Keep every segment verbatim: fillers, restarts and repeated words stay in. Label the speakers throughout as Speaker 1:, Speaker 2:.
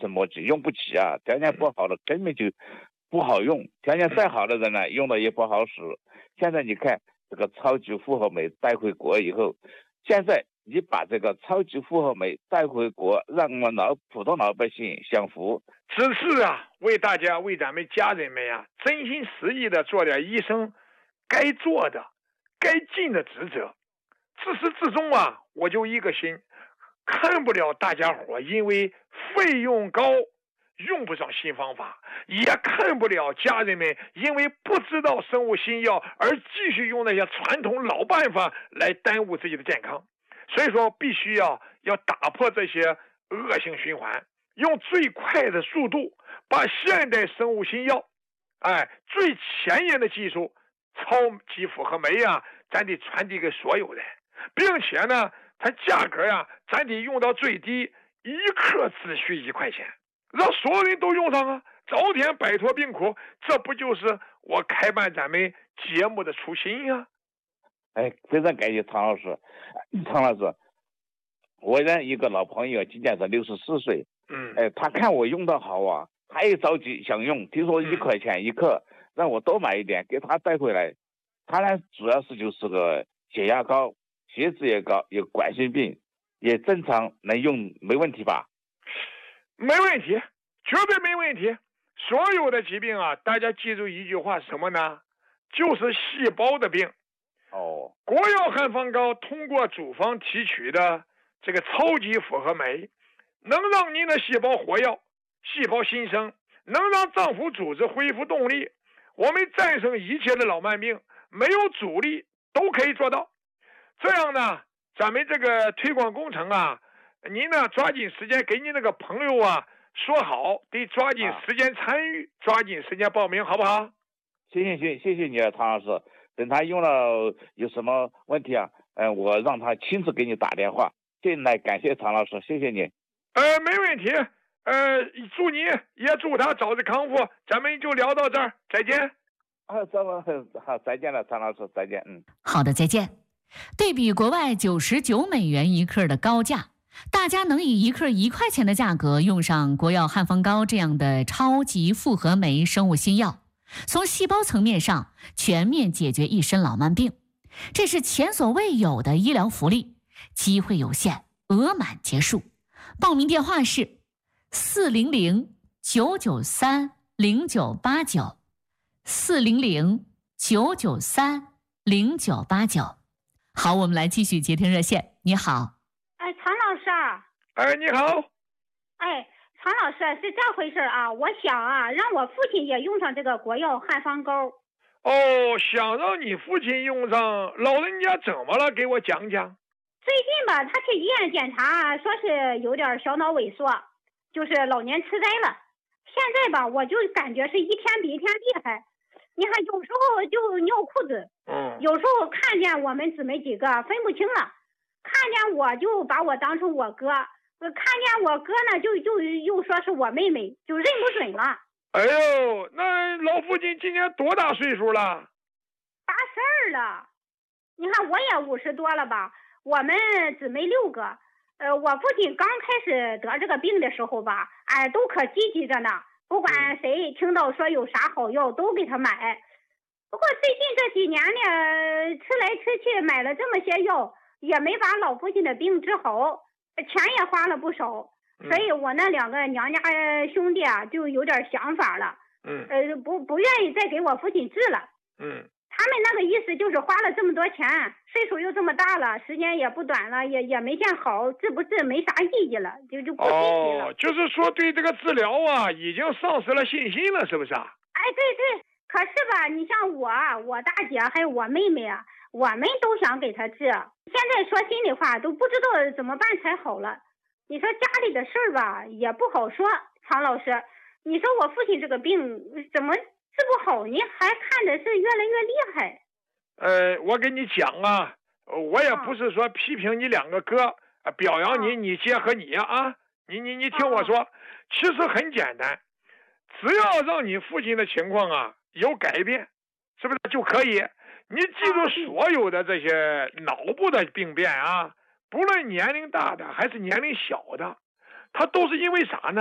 Speaker 1: 墨迹，用不起啊。条件不好的根本就不好用，条件再好的人呢，用的也不好使。现在你看这个超级复合酶带回国以后，现在你把这个超级复合酶带回国，让我们老普通老百姓享福。
Speaker 2: 只是啊，为大家为咱们家人们呀、啊，真心实意的做点医生该做的、该尽的职责。自始至终啊，我就一个心，看不了大家伙因为费用高用不上新方法，也看不了家人们因为不知道生物新药而继续用那些传统老办法来耽误自己的健康。所以说，必须要要打破这些恶性循环，用最快的速度把现代生物新药，哎，最前沿的技术超级复合酶呀，咱得传递给所有人，并且呢，它价格呀，咱得用到最低，一克只需一块钱，让所有人都用上啊，早点摆脱病苦，这不就是我开办咱们节目的初心呀？
Speaker 1: 哎，非常感谢常老师。常老师，我认一个老朋友，今年是六十四岁。
Speaker 2: 嗯，
Speaker 1: 哎，他看我用的好啊，他也着急想用，听说一块钱一克，嗯、让我多买一点，给他带回来。他呢，主要是就是个血压高，血脂也高，有冠心病，也正常能用，没问题吧？
Speaker 2: 没问题，绝对没问题。所有的疾病啊，大家记住一句话是什么呢？就是细胞的病。
Speaker 1: 哦，
Speaker 2: 国药汉方膏通过组方提取的这个超级复合酶，能让您的细胞活跃，细胞新生，能让脏腑组织恢复动力。我们战胜一切的老慢病，没有阻力都可以做到。这样呢，咱们这个推广工程啊，您呢抓紧时间给您那个朋友啊说好，得抓紧时间参与，啊、抓紧时间报名，好不好？
Speaker 1: 行行行，谢谢你啊，唐老师。等他用了有什么问题啊？嗯、呃，我让他亲自给你打电话。进来，感谢常老师，谢谢你。
Speaker 2: 呃，没问题。呃，祝你也祝他早日康复。咱们就聊到这儿，再见。
Speaker 1: 啊，这么好，再见了，常老师，再见。嗯，
Speaker 3: 好的，再见。对比国外九十九美元一克的高价，大家能以一克一块钱的价格用上国药汉方膏这样的超级复合酶生物新药。从细胞层面上全面解决一身老慢病，这是前所未有的医疗福利，机会有限，额满结束。报名电话是四零零九九三零九八九，四零零九九三零九八九。好，我们来继续接听热线。你好，
Speaker 4: 哎，常老师啊。
Speaker 2: 哎，你好。
Speaker 4: 哎。常老师是这回事啊，我想啊，让我父亲也用上这个国药汉方膏。
Speaker 2: 哦，想让你父亲用上，老人家怎么了？给我讲讲。
Speaker 4: 最近吧，他去医院检查，说是有点小脑萎缩，就是老年痴呆了。现在吧，我就感觉是一天比一天厉害。你看，有时候就尿裤子，
Speaker 2: 嗯，
Speaker 4: 有时候看见我们姊妹几个分不清了，看见我就把我当成我哥。看见我哥呢，就就又说是我妹妹，就认不准了。
Speaker 2: 哎呦，那老父亲今年多大岁数了？
Speaker 4: 八十二了。你看我也五十多了吧？我们姊妹六个，呃，我父亲刚开始得这个病的时候吧，哎，都可积极着呢，不管谁听到说有啥好药，都给他买。不过最近这几年呢，吃来吃去买了这么些药，也没把老父亲的病治好。钱也花了不少，所以我那两个娘家兄弟啊，就有点想法了。
Speaker 2: 嗯，
Speaker 4: 呃，不不愿意再给我父亲治了。
Speaker 2: 嗯，
Speaker 4: 他们那个意思就是花了这么多钱，岁数又这么大了，时间也不短了，也也没见好，治不治没啥意义了，就就不积极了。
Speaker 2: 哦，就是说对这个治疗啊，已经丧失了信心了，是不是啊？
Speaker 4: 哎，对对。可是吧，你像我、我大姐还有我妹妹啊，我们都想给他治。现在说心里话，都不知道怎么办才好了。你说家里的事儿吧，也不好说。常老师，你说我父亲这个病怎么治不好呢？还看着是越来越厉害。
Speaker 2: 呃，我跟你讲啊，我也不是说批评你两个哥，表扬你、你姐和你啊。你你你听我说，其实很简单，只要让你父亲的情况啊有改变，是不是就可以？你记住，所有的这些脑部的病变啊，不论年龄大的还是年龄小的，它都是因为啥呢？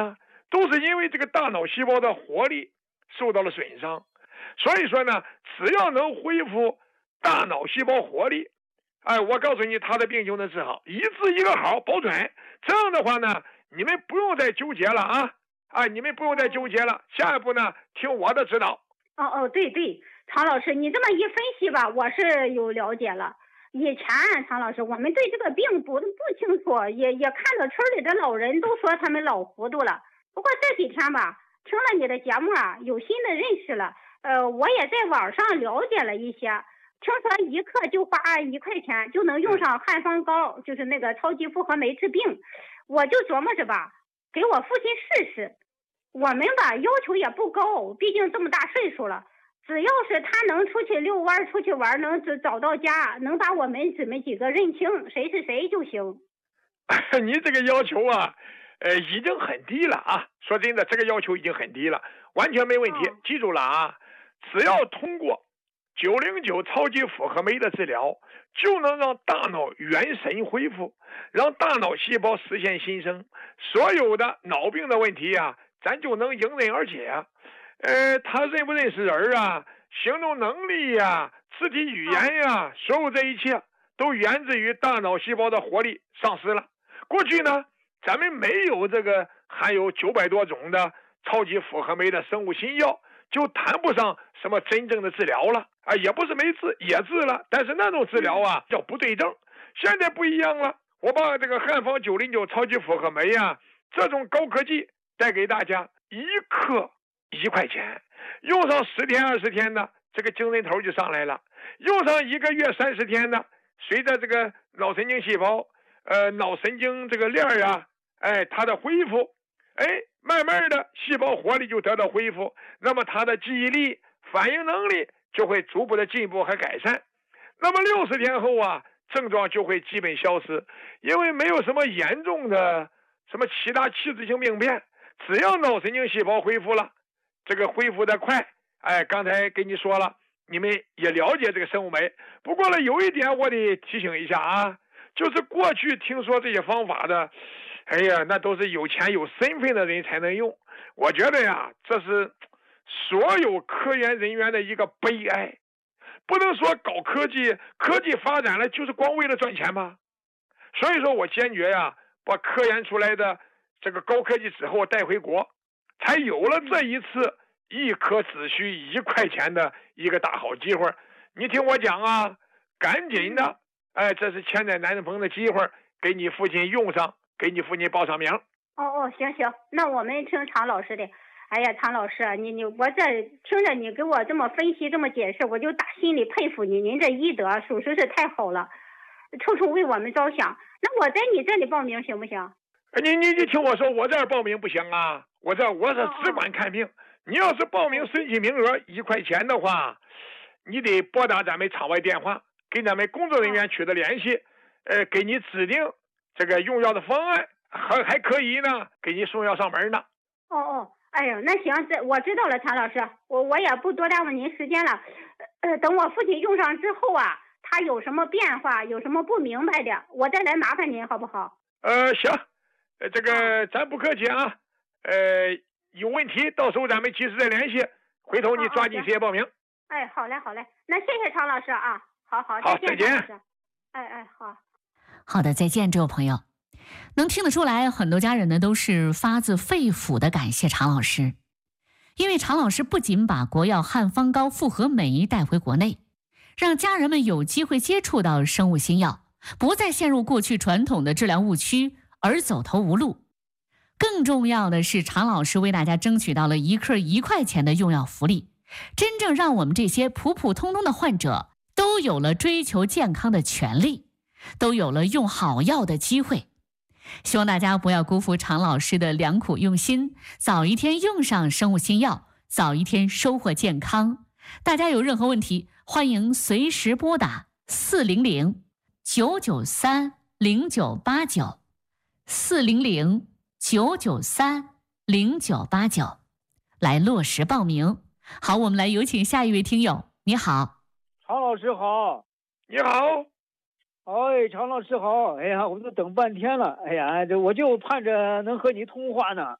Speaker 2: 都是因为这个大脑细胞的活力受到了损伤。所以说呢，只要能恢复大脑细胞活力，哎，我告诉你，他的病就能治好，一治一个好，保准。这样的话呢，你们不用再纠结了啊，啊，你们不用再纠结了。下一步呢，听我的指导。
Speaker 4: 哦哦，对对，常老师，你这么一分析吧，我是有了解了。以前常老师，我们对这个病不不清楚，也也看到村里的老人都说他们老糊涂了。不过这几天吧，听了你的节目啊，有新的认识了。呃，我也在网上了解了一些，听说一克就花一块钱就能用上汉方膏，就是那个超级复合酶治病。我就琢磨着吧，给我父亲试试。我们吧要求也不高，毕竟这么大岁数了，只要是他能出去遛弯、出去玩，能找到家，能把我们姊妹几个认清谁是谁就行。
Speaker 2: 你这个要求啊，呃，已经很低了啊！说真的，这个要求已经很低了，完全没问题。哦、记住了啊！只要通过九零九超级复合酶的治疗，就能让大脑元神恢复，让大脑细胞实现新生，所有的脑病的问题啊，咱就能迎刃而解。呃，他认不认识人啊，行动能力呀、啊，肢体语言呀、啊，所有这一切都源自于大脑细胞的活力丧失了。过去呢，咱们没有这个含有九百多种的超级复合酶的生物新药，就谈不上什么真正的治疗了啊，也不是没治，也治了，但是那种治疗啊叫不对症。现在不一样了，我把这个汉方九零九超级复合酶啊，这种高科技带给大家，一克一块钱，用上十天二十天的，这个精神头就上来了；用上一个月三十天的，随着这个脑神经细胞、呃脑神经这个链儿啊，哎，它的恢复，哎。慢慢的细胞活力就得到恢复，那么他的记忆力、反应能力就会逐步的进步和改善。那么六十天后啊，症状就会基本消失，因为没有什么严重的什么其他器质性病变，只要脑神经细胞恢复了，这个恢复的快。哎，刚才跟你说了，你们也了解这个生物酶。不过呢，有一点我得提醒一下啊，就是过去听说这些方法的，哎呀，那都是有钱有身份的人才能用。我觉得呀，这是所有科研人员的一个悲哀。不能说搞科技，科技发展了就是光为了赚钱吗？所以说我坚决呀，把科研出来的这个高科技之后带回国，才有了这一次一颗只需一块钱的一个大好机会。你听我讲啊，赶紧的，哎，这是千载难逢的机会，给你父亲用上，给你父亲报上名。
Speaker 4: 哦哦，行行，那我们听常老师的。哎呀，常老师，你你我这听着你给我这么分析这么解释，我就打心里佩服你，您这医德属实是太好了，处处为我们着想。那我在你这里报名行不行？
Speaker 2: 你你你听我说，我这儿报名不行啊，我这我是只管看病。哦哦，你要是报名申请名额一块钱的话，你得拨打咱们场外电话，跟咱们工作人员取得联系，呃，给你指定这个用药的方案，还还可以呢，给你送药上门呢。
Speaker 4: 哦哦。哎呀，那行，这我知道了，常老师，我我也不多耽误您时间了。呃，等我父亲用上之后啊，他有什么变化，有什么不明白的，我再来麻烦您，好不好？
Speaker 2: 呃，行，呃，这个咱不客气啊。呃，有问题到时候咱们及时再联系，回头你抓紧时间报名。哦哦，
Speaker 4: 哎，好嘞，好嘞，那谢谢常老师啊，好好，
Speaker 2: 好，再见。
Speaker 4: 哎哎，好。
Speaker 3: 好的，再见，这位朋友。能听得出来，很多家人呢都是发自肺腑的感谢常老师，因为常老师不仅把国药汉方膏复合酶带回国内，让家人们有机会接触到生物新药，不再陷入过去传统的治疗误区而走投无路。更重要的是，常老师为大家争取到了一克一块钱的用药福利，真正让我们这些普普通通的患者都有了追求健康的权利，都有了用好药的机会。希望大家不要辜负常老师的良苦用心，早一天用上生物新药，早一天收获健康。大家有任何问题，欢迎随时拨打四零零九九三零九八九四零零九九三零九八九来落实报名。好，我们来有请下一位听友。你好，
Speaker 5: 常老师好。
Speaker 2: 你好。
Speaker 5: 哎，常老师好！哎呀，我都等半天了。哎呀，这我就盼着能和你通话呢。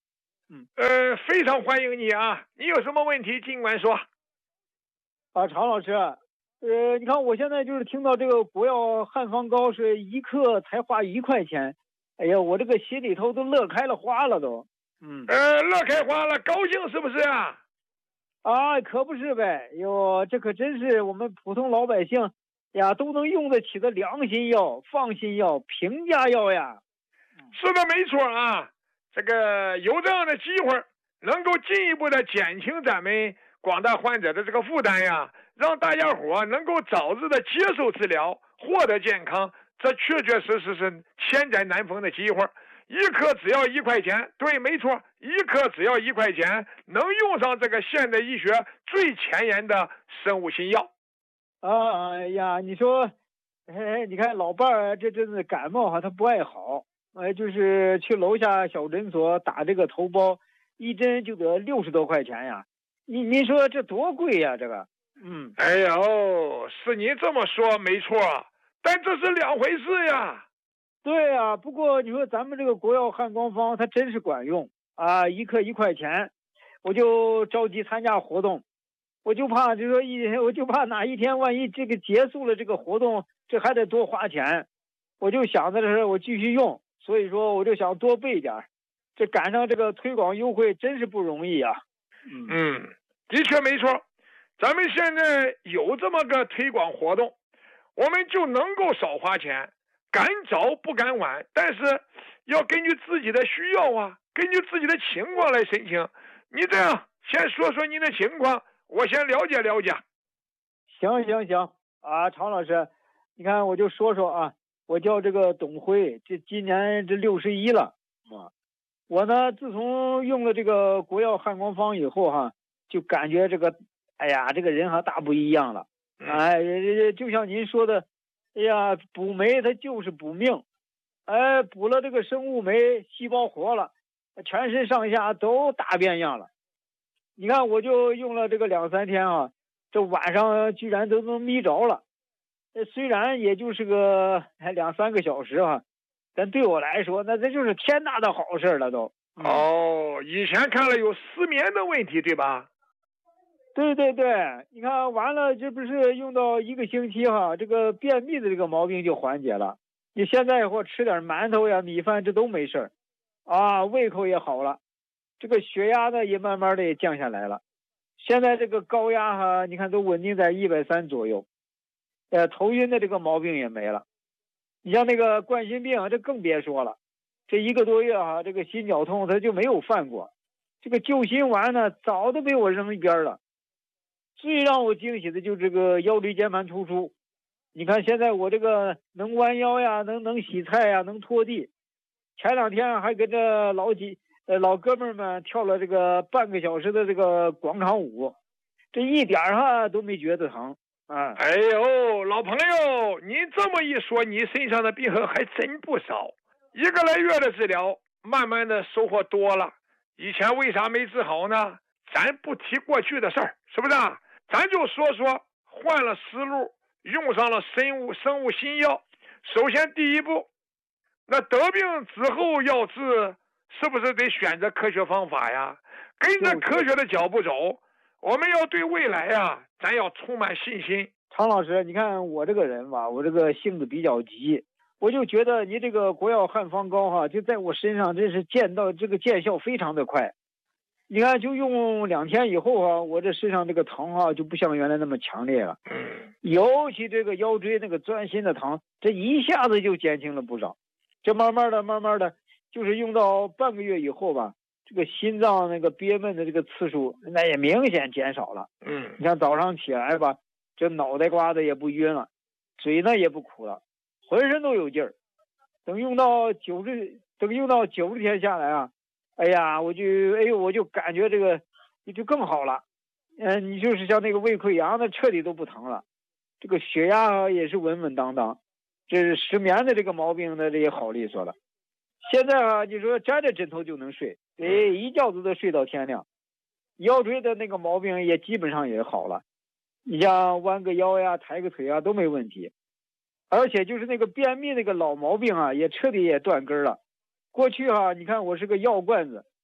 Speaker 5: 嗯，
Speaker 2: 呃，非常欢迎你啊！你有什么问题尽管说。
Speaker 5: 啊，常老师，呃，你看我现在就是听到这个国药汉方膏是一克才花一块钱，哎呀，我这个心里头都乐开了花了都。嗯，
Speaker 2: 呃，乐开花了，高兴是不是啊？
Speaker 5: 啊，可不是呗！哟，这可真是我们普通老百姓呀都能用得起的良心药、放心药、平价药呀。
Speaker 2: 是的，没错啊。这个有这样的机会，能够进一步的减轻咱们广大患者的这个负担呀，让大家伙能够早日的接受治疗，获得健康，这确确实实是千载难逢的机会。一颗只要一块钱，对，没错，一颗只要一块钱，能用上这个现代医学最前沿的生物新药。
Speaker 5: 啊，哎呀，你说，哎，你看老伴儿这阵子感冒哈，他不爱好，哎，就是去楼下小诊所打这个头孢，一针就得六十多块钱呀。你您说这多贵呀？这个，嗯，
Speaker 2: 哎呦，是你这么说没错，但这是两回事呀。
Speaker 5: 对呀，不过你说咱们这个国药汉光方，它真是管用啊，一克一块钱，我就着急参加活动，我就怕就说一，我就怕哪一天万一这个结束了这个活动，这还得多花钱，我就想着是我继续用，所以说我就想多备点，这赶上这个推广优惠真是不容易啊。
Speaker 2: 嗯嗯，的确没错，咱们现在有这么个推广活动，我们就能够少花钱。赶早不赶晚，但是要根据自己的需要啊，根据自己的情况来申请。你这样先说说您的情况，我先了解了解。
Speaker 5: 行行行啊，常老师，你看我就说说啊，我叫这个董辉，这今年这六十一了啊。我呢，自从用了这个国药汉光方以后哈，就感觉这个，哎呀，这个人哈大不一样了。哎，就像您说的。哎呀，补酶它就是补命，哎，补了这个生物酶，细胞活了，全身上下都大变样了。你看，我就用了这个两三天啊，这晚上居然都能眯着了。虽然也就是个两三个小时啊，但对我来说，那这就是天大的好事了都。
Speaker 2: 哦，以前看了有失眠的问题，对吧？
Speaker 5: 对对对，你看完了，这不是用到一个星期哈，这个便秘的这个毛病就缓解了。你现在或吃点馒头呀、米饭，这都没事儿，啊，胃口也好了，这个血压呢也慢慢的也降下来了。现在这个高压哈，你看都稳定在一百三左右，呃，头晕的这个毛病也没了。你像那个冠心病，这更别说了，这一个多月哈，这个心绞痛它就没有犯过，这个救心丸呢早都被我扔一边了。最让我惊喜的就是这个腰椎间盘突出，你看现在我这个能弯腰呀，能能洗菜呀，能拖地。前两天还跟着老几呃老哥们们跳了这个半个小时的这个广场舞，这一点哈都没觉得疼啊。
Speaker 2: 哎呦，老朋友，你这么一说，你身上的病还真不少。一个来月的治疗，慢慢的收获多了。以前为啥没治好呢？咱不提过去的事儿，是不是啊？咱就说说换了思路，用上了生物生物新药。首先第一步，那得病之后要治，是不是得选择科学方法呀？跟着科学的脚步走，我们要对未来呀，咱要充满信心。
Speaker 5: 常老师，你看我这个人吧，我这个性子比较急，我就觉得你这个国药汉方膏哈，就在我身上真是见到这个见效非常的快。你看，就用两天以后啊，我这身上这个疼啊，就不像原来那么强烈了。尤其这个腰椎那个钻心的疼，这一下子就减轻了不少。这慢慢的、慢慢的，就是用到半个月以后吧，这个心脏那个憋闷的这个次数，那也明显减少了。
Speaker 2: 嗯，
Speaker 5: 你看早上起来吧，这脑袋瓜子也不晕了，嘴呢也不苦了，浑身都有劲儿。等用到九十，等用到九十天下来啊。哎呀，我就哎呦，我就感觉这个就更好了，嗯、呃，你就是像那个胃溃疡的彻底都不疼了，这个血压也是稳稳当当，这是失眠的这个毛病呢，这也好利索了。现在啊，你说沾着枕头就能睡，哎，一觉子都睡到天亮，腰椎的那个毛病也基本上也好了，你像弯个腰呀、抬个腿啊都没问题，而且就是那个便秘那个老毛病啊，也彻底也断根了。过去哈、啊，你看我是个药罐子，